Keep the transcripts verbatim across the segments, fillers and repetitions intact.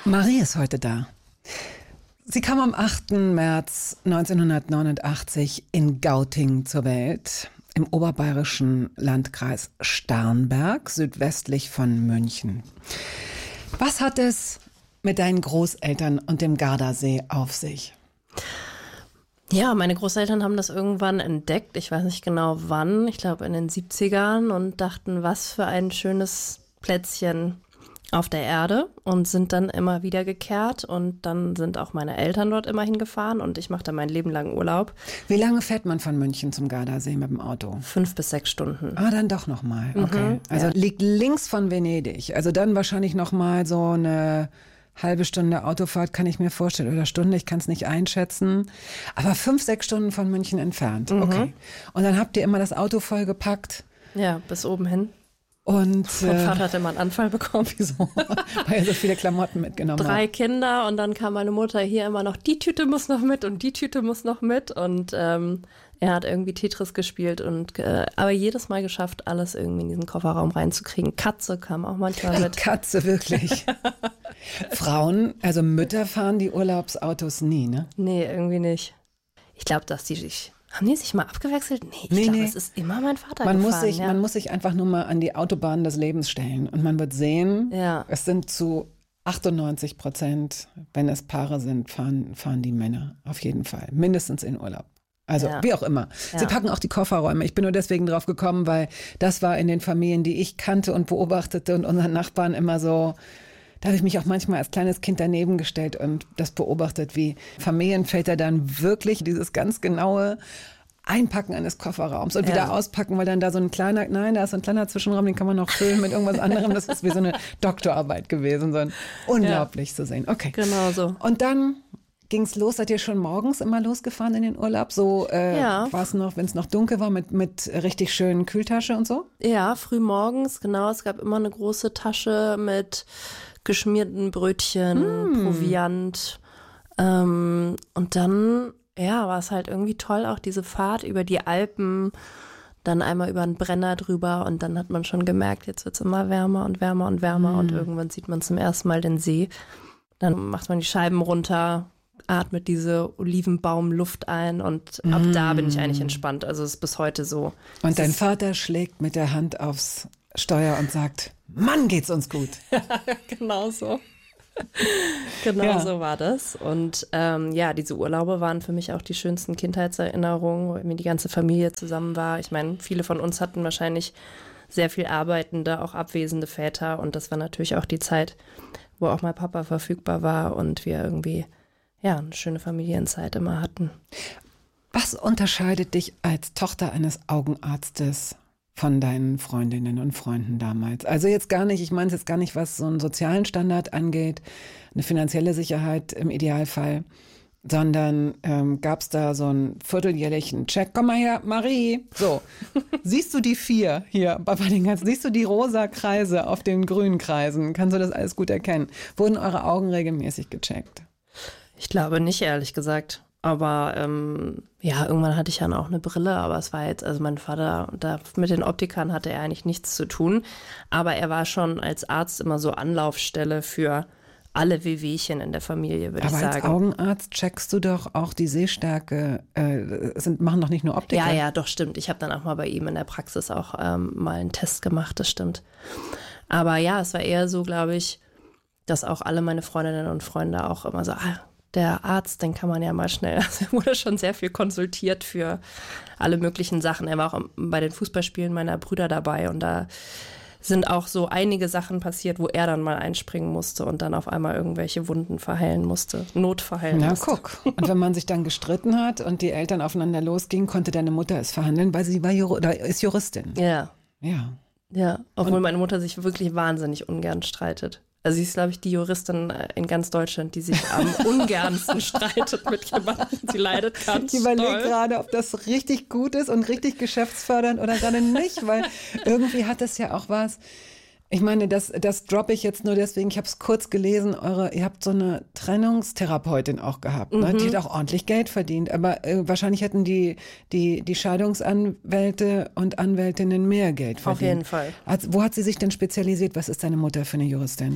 Marie ist heute da. Sie kam am achten März neunzehnhundertneunundachtzig in Gauting zur Welt, im oberbayerischen Landkreis Starnberg, südwestlich von München. Was hat es mit deinen Großeltern und dem Gardasee auf sich? Ja, meine Großeltern haben das irgendwann entdeckt, ich weiß nicht genau wann, ich glaube in den siebzigern, und dachten, was für ein schönes Plätzchen auf der Erde, und sind dann immer wieder gekehrt, und dann sind auch meine Eltern dort immer hingefahren und ich mache da mein Leben lang Urlaub. Wie lange fährt man von München zum Gardasee mit dem Auto? Fünf bis sechs Stunden. Ah, dann doch nochmal, okay. Mhm, also ja. Liegt links von Venedig, also dann wahrscheinlich nochmal so eine halbe Stunde Autofahrt, kann ich mir vorstellen, oder Stunde, ich kann es nicht einschätzen. Aber fünf, sechs Stunden von München entfernt, mhm. Okay. Und dann habt ihr immer das Auto vollgepackt? Ja, bis oben hin. Und mein Vater hatte immer einen Anfall bekommen. Wieso? Weil er so viele Klamotten mitgenommen hat. Drei Kinder, und dann kam meine Mutter hier immer noch, die Tüte muss noch mit und die Tüte muss noch mit. Und ähm, er hat irgendwie Tetris gespielt, und äh, aber jedes Mal geschafft, alles irgendwie in diesen Kofferraum reinzukriegen. Katze kam auch manchmal mit. Katze, wirklich. Frauen, also Mütter fahren die Urlaubsautos nie, ne? Nee, irgendwie nicht. Ich glaube, dass die sich... Haben die sich mal abgewechselt? Nee, ich nee, glaube, nee. es ist immer mein Vater man gefahren. Muss sich, ja. Man muss sich einfach nur mal an die Autobahnen des Lebens stellen und man wird sehen, ja. Es sind zu achtundneunzig Prozent, wenn es Paare sind, fahren, fahren die Männer auf jeden Fall, mindestens in Urlaub. Also ja. wie auch immer. Sie ja. packen auch die Kofferräume. Ich bin nur deswegen drauf gekommen, weil das war in den Familien, die ich kannte und beobachtete, und unseren Nachbarn immer so... Da habe ich mich auch manchmal als kleines Kind daneben gestellt und das beobachtet, wie Familienväter dann wirklich dieses ganz genaue Einpacken eines Kofferraums und ja. wieder auspacken, weil dann da so ein kleiner, nein, da ist so ein kleiner Zwischenraum, den kann man noch füllen mit irgendwas anderem. Das ist wie so eine Doktorarbeit gewesen, so ein unglaublich ja. zu sehen. Okay. Genau so. Und dann ging es los, seid ihr schon morgens immer losgefahren in den Urlaub? So äh, ja. war es noch, wenn es noch dunkel war, mit, mit richtig schönen Kühltasche und so? Ja, früh morgens, genau. Es gab immer eine große Tasche mit geschmierten Brötchen, mm. Proviant. Ähm, und dann, ja, war es halt irgendwie toll, auch diese Fahrt über die Alpen, dann einmal über einen Brenner drüber, und dann hat man schon gemerkt, jetzt wird es immer wärmer und wärmer und wärmer mm. und irgendwann sieht man zum ersten Mal den See. Dann macht man die Scheiben runter, atmet diese Olivenbaumluft ein, und ab mm. da bin ich eigentlich entspannt. Also es ist bis heute so. Und dein Vater schlägt mit der Hand aufs Steuer und sagt, Mann, geht's uns gut. Ja, genau so. Genau ja. so war das. Und ähm, ja, diese Urlaube waren für mich auch die schönsten Kindheitserinnerungen, weil mir die ganze Familie zusammen war. Ich meine, viele von uns hatten wahrscheinlich sehr viel arbeitende, auch abwesende Väter, und das war natürlich auch die Zeit, wo auch mein Papa verfügbar war und wir irgendwie ja eine schöne Familienzeit immer hatten. Was unterscheidet dich als Tochter eines Augenarztes von deinen Freundinnen und Freunden damals? Also jetzt gar nicht, ich meine es jetzt gar nicht, was so einen sozialen Standard angeht, eine finanzielle Sicherheit im Idealfall, sondern ähm, gab es da so einen vierteljährlichen Check. Komm mal her, Marie. So, siehst du die vier hier bei den ganzen, siehst du die rosa Kreise auf den grünen Kreisen? Kannst du das alles gut erkennen? Wurden eure Augen regelmäßig gecheckt? Ich glaube nicht, ehrlich gesagt. Aber ähm, ja, irgendwann hatte ich dann auch eine Brille, aber es war jetzt, also mein Vater, da mit den Optikern hatte er eigentlich nichts zu tun. Aber er war schon als Arzt immer so Anlaufstelle für alle Wehwehchen in der Familie, würde ich sagen. Aber als Augenarzt checkst du doch auch die Sehstärke, äh, sind, machen doch nicht nur Optiker. Ja, ja, doch, stimmt. Ich habe dann auch mal bei ihm in der Praxis auch ähm, mal einen Test gemacht, das stimmt. Aber ja, es war eher so, glaube ich, dass auch alle meine Freundinnen und Freunde auch immer so, ah, der Arzt, den kann man ja mal schnell, also er wurde schon sehr viel konsultiert für alle möglichen Sachen. Er war auch bei den Fußballspielen meiner Brüder dabei, und da sind auch so einige Sachen passiert, wo er dann mal einspringen musste und dann auf einmal irgendwelche Wunden verheilen musste, notverheilen Na, musste. Na guck, und wenn man sich dann gestritten hat und die Eltern aufeinander losgingen, konnte deine Mutter es verhandeln, weil sie war Jur- oder ist Juristin. Ja. Ja. Ja, obwohl und meine Mutter sich wirklich wahnsinnig ungern streitet. Also sie ist, glaube ich, die Juristin in ganz Deutschland, die sich am ungernsten streitet mit jemandem. Sie leidet ganz Ich überlege gerade, ob das richtig gut ist und richtig geschäftsfördernd oder gerade nicht, weil irgendwie hat es ja auch was. Ich meine, das, das droppe ich jetzt nur deswegen, ich habe es kurz gelesen, eure, ihr habt so eine Trennungstherapeutin auch gehabt, ne? Mhm. Die hat auch ordentlich Geld verdient, aber äh, wahrscheinlich hätten die, die, die Scheidungsanwälte und Anwältinnen mehr Geld verdient. Auf jeden Fall. Also, wo hat sie sich denn spezialisiert? Was ist deine Mutter für eine Juristin?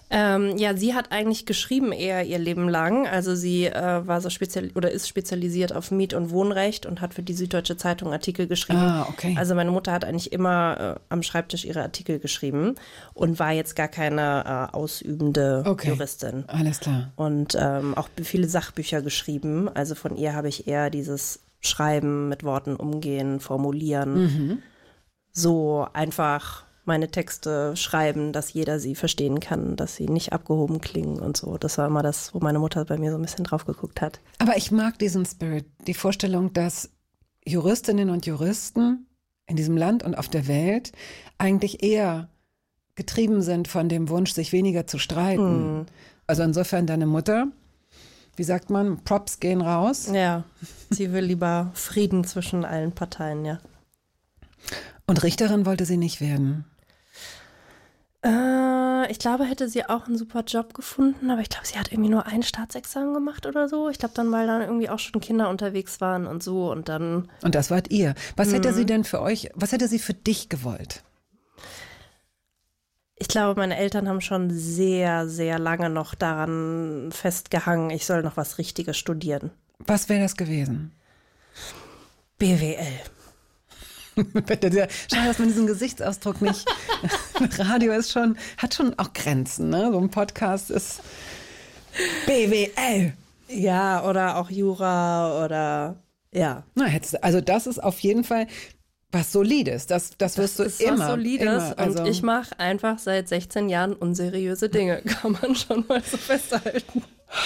Ähm, ja, sie hat eigentlich geschrieben eher ihr Leben lang. Also sie äh, war so spezial oder ist spezialisiert auf Miet- und Wohnrecht und hat für die Süddeutsche Zeitung Artikel geschrieben. Ah, okay. Also meine Mutter hat eigentlich immer äh, am Schreibtisch ihre Artikel geschrieben und war jetzt gar keine äh, ausübende Okay. Juristin. Alles klar. Und ähm, auch viele Sachbücher geschrieben. Also von ihr habe ich eher dieses Schreiben, mit Worten umgehen, formulieren. Mhm. So einfach meine Texte schreiben, dass jeder sie verstehen kann, dass sie nicht abgehoben klingen und so. Das war immer das, wo meine Mutter bei mir so ein bisschen drauf geguckt hat. Aber ich mag diesen Spirit, die Vorstellung, dass Juristinnen und Juristen in diesem Land und auf der Welt eigentlich eher getrieben sind von dem Wunsch, sich weniger zu streiten. Hm. Also insofern deine Mutter, wie sagt man, Props gehen raus. Ja, sie will lieber Frieden zwischen allen Parteien, ja. Und Richterin wollte sie nicht werden. Äh, ich glaube, hätte sie auch einen super Job gefunden, aber ich glaube, sie hat irgendwie nur ein Staatsexamen gemacht oder so. Ich glaube dann, weil dann irgendwie auch schon Kinder unterwegs waren und so und dann. Und das wart ihr. Was hätte sie denn für euch, was hätte sie für dich gewollt? Ich glaube, meine Eltern haben schon sehr, sehr lange noch daran festgehangen, ich soll noch was Richtiges studieren. Was wäre das gewesen? B W L. Schade, dass man diesen Gesichtsausdruck nicht. Radio ist schon, hat schon auch Grenzen, ne? So ein Podcast ist B W L. Ja, oder auch Jura oder ja. Na, hättest du, also das ist auf jeden Fall was Solides. Das, das wirst Das du ist immer. was Solides immer. Also, und ich mache einfach seit sechzehn Jahren unseriöse Dinge, kann man schon mal so festhalten.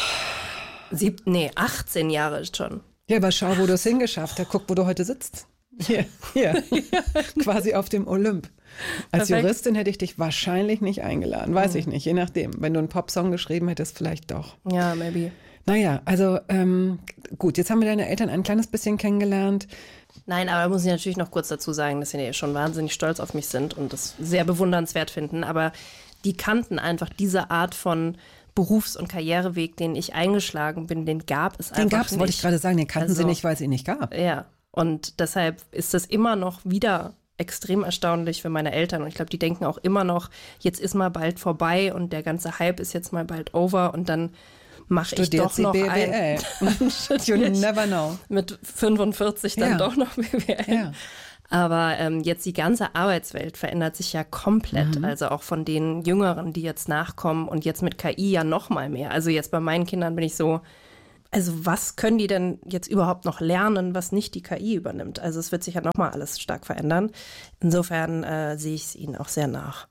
Sieb, nee, achtzehn Jahre ist schon. ja, aber schau, wo du es hingeschafft hast. Guck, wo du heute sitzt. Hier, hier. Quasi auf dem Olymp. Als Perfekt. Juristin hätte ich dich wahrscheinlich nicht eingeladen. Weiß ich nicht, je nachdem. Wenn du einen Popsong geschrieben hättest, vielleicht doch. Ja, maybe. Naja, also ähm, gut, jetzt haben wir deine Eltern ein kleines bisschen kennengelernt. Nein, aber muss ich natürlich noch kurz dazu sagen, dass sie ja schon wahnsinnig stolz auf mich sind und das sehr bewundernswert finden. Aber die kannten einfach diese Art von Berufs- und Karriereweg, den ich eingeschlagen bin, den gab es Den einfach gab es, nicht. wollte ich gerade sagen, den kannten sie Also- nicht, weil es ihn nicht gab. Ja, und deshalb ist das immer noch wieder extrem erstaunlich für meine Eltern. Und ich glaube, die denken auch immer noch, jetzt ist mal bald vorbei und der ganze Hype ist jetzt mal bald over und dann mache ich Studiert doch sie noch B W ein. L. Dann You studiere ich never know. mit fünfundvierzig dann Ja. doch noch B W L. Ja. Aber ähm, jetzt die ganze Arbeitswelt verändert sich ja komplett. Mhm. Also auch von den Jüngeren, die jetzt nachkommen und jetzt mit K I ja noch mal mehr. Also jetzt bei meinen Kindern bin ich so, also was können die denn jetzt überhaupt noch lernen, was nicht die K I übernimmt? Also es wird sich ja noch mal alles stark verändern. Insofern äh, sehe ich es ihnen auch sehr nach.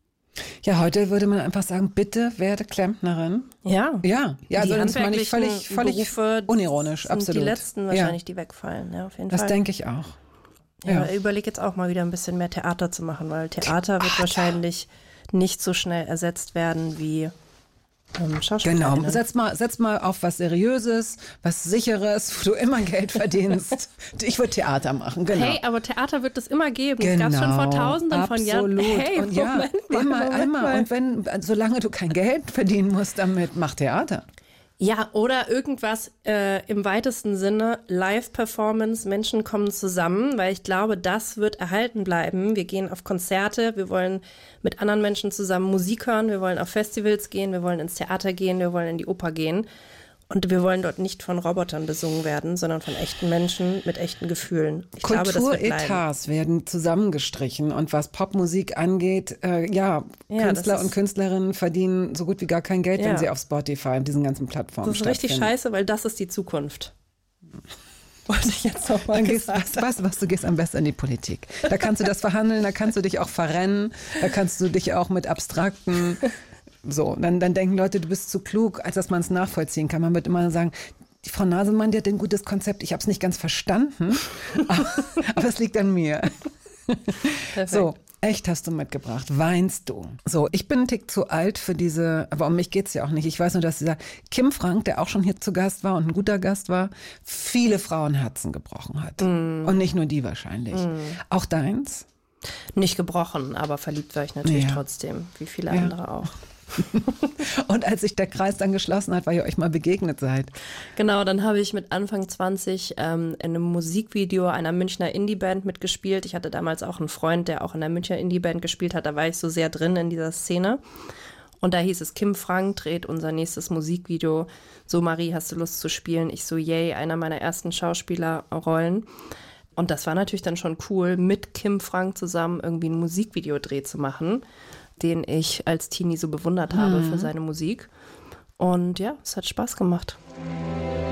Ja, heute würde man einfach sagen, bitte werde Klempnerin. Ja. Ja, ja, also die das meine ich völlig, handwerklichen völlig Berufe unironisch, sind absolut. die letzten Ja. wahrscheinlich, die wegfallen. Ja, auf jeden Das Fall. denke ich auch. Ja, Ja. ich überlege jetzt auch mal wieder ein bisschen mehr Theater zu machen, weil Theater, wird Theater. wahrscheinlich nicht so schnell ersetzt werden wie ähm, Schauspielerinnen. Genau, setz mal, setz mal auf was Seriöses, was Sicheres, wo du immer Geld verdienst. Ich würde Theater machen, genau. Hey, aber Theater wird es immer geben. Das gab es schon vor tausenden von Jahren. Absolut. Hey, und ja, Moment mal, immer, Moment immer. mal. Und wenn, solange du kein Geld verdienen musst damit, mach Theater. Ja, oder irgendwas äh, im weitesten Sinne, Live-Performance, Menschen kommen zusammen, weil ich glaube, das wird erhalten bleiben. Wir gehen auf Konzerte, wir wollen mit anderen Menschen zusammen Musik hören, wir wollen auf Festivals gehen, wir wollen ins Theater gehen, wir wollen in die Oper gehen. Und wir wollen dort nicht von Robotern besungen werden, sondern von echten Menschen mit echten Gefühlen. Ich glaube, das wird bleiben. Kulturetats werden zusammengestrichen und was Popmusik angeht, äh, ja, Ja, Künstler das ist- und Künstlerinnen verdienen so gut wie gar kein Geld, Ja. wenn sie auf Spotify und diesen ganzen Plattformen Das ist richtig stattfinden. scheiße, weil das ist die Zukunft. Wollte ich jetzt noch mal Dann gehst, gesagt weißt, weißt du was, du gehst am besten in die Politik. Da kannst du das verhandeln, da kannst du dich auch verrennen, da kannst du dich auch mit abstrakten, so, dann, dann denken Leute, du bist zu klug, als dass man es nachvollziehen kann. Man wird immer sagen, die Frau Nasemann, die hat ein gutes Konzept, ich habe es nicht ganz verstanden, aber, aber es liegt an mir. Perfekt. So, echt hast du mitgebracht. Weinst du? So, ich bin ein Tick zu alt für diese, aber um mich geht's ja auch nicht. Ich weiß nur, dass dieser Kim Frank, der auch schon hier zu Gast war und ein guter Gast war, viele Frauenherzen gebrochen hat. Mm. Und nicht nur die wahrscheinlich. Mm. Auch deins? Nicht gebrochen, aber verliebt war ich natürlich Ja. trotzdem, wie viele Ja. andere auch. Und als sich der Kreis dann geschlossen hat, weil ihr euch mal begegnet seid. Genau, dann habe ich mit Anfang zwanzig ähm, in einem Musikvideo einer Münchner Indie-Band mitgespielt. Ich hatte damals auch einen Freund, der auch in der Münchner Indie-Band gespielt hat. Da war ich so sehr drin in dieser Szene. Und da hieß es, Kim Frank dreht unser nächstes Musikvideo. So, Marie, hast du Lust zu spielen? Ich so, yay, einer meiner ersten Schauspielerrollen. Und das war natürlich dann schon cool, mit Kim Frank zusammen irgendwie einen Musikvideodreh zu machen, den ich als Teenie so bewundert habe mhm. für seine Musik. Und ja, es hat Spaß gemacht.